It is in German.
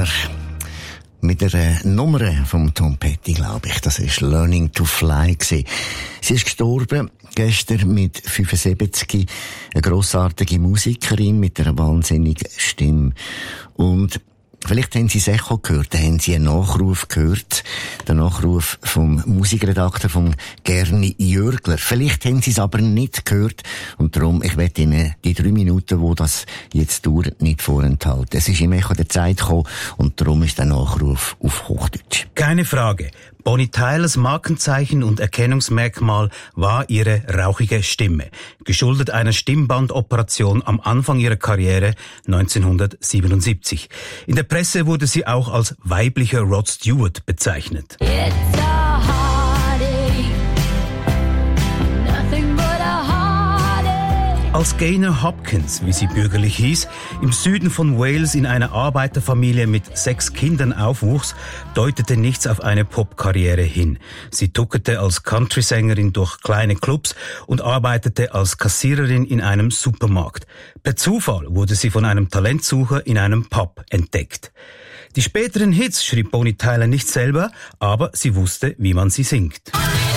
Tyler. Mit der Nummer vom Tom Petty, glaube ich. Das ist Learning to Fly gewesen. Sie ist gestorben, gestern mit 75. Eine grossartige Musikerin mit einer wahnsinnigen Stimme. Und vielleicht haben Sie es Echo gehört, da haben Sie einen Nachruf gehört. Den Nachruf vom Musikredakteur, vom Gerni Jürgler. Vielleicht haben Sie es aber nicht gehört. Und darum, ich werde Ihnen die 3 Minuten, wo das jetzt dauert, nicht vorenthalten. Es ist im Echo der Zeit gekommen und darum ist der Nachruf auf Hochdeutsch. Keine Frage. Bonnie Tylers Markenzeichen und Erkennungsmerkmal war ihre rauchige Stimme, geschuldet einer Stimmbandoperation am Anfang ihrer Karriere 1977. In der Presse wurde sie auch als weiblicher Rod Stewart bezeichnet. Als Gaynor Hopkins, wie sie bürgerlich hieß, im Süden von Wales in einer Arbeiterfamilie mit 6 Kindern aufwuchs, deutete nichts auf eine Popkarriere hin. Sie tuckerte als Countrysängerin durch kleine Clubs und arbeitete als Kassiererin in einem Supermarkt. Per Zufall wurde sie von einem Talentsucher in einem Pub entdeckt. Die späteren Hits schrieb Bonnie Tyler nicht selber, aber sie wusste, wie man sie singt.